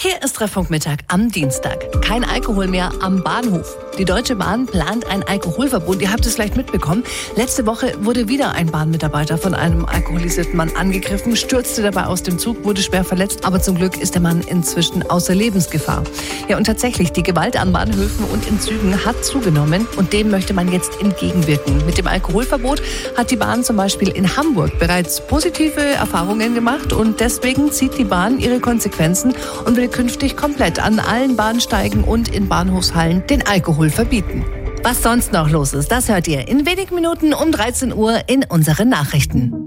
Hier ist Treffpunkt Mittag am Dienstag. Kein Alkohol mehr am Bahnhof. Die Deutsche Bahn plant ein Alkoholverbot. Ihr habt es vielleicht mitbekommen. Letzte Woche wurde wieder ein Bahnmitarbeiter von einem alkoholisierten Mann angegriffen, stürzte dabei aus dem Zug, wurde schwer verletzt. Aber zum Glück ist der Mann inzwischen außer Lebensgefahr. Ja, und tatsächlich, die Gewalt an Bahnhöfen und in Zügen hat zugenommen. Und dem möchte man jetzt entgegenwirken. Mit dem Alkoholverbot hat die Bahn zum Beispiel in Hamburg bereits positive Erfahrungen gemacht. Und deswegen zieht die Bahn ihre Konsequenzen und will künftig komplett an allen Bahnsteigen und in Bahnhofshallen den Alkohol verbieten. Was sonst noch los ist, das hört ihr in wenigen Minuten um 13 Uhr in unseren Nachrichten.